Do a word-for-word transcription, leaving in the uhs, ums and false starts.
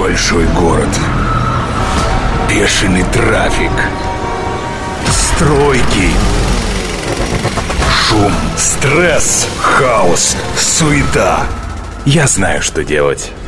большой город. Бешеный трафик. Стройки. Шум, стресс, хаос, суета. Я знаю, что делать.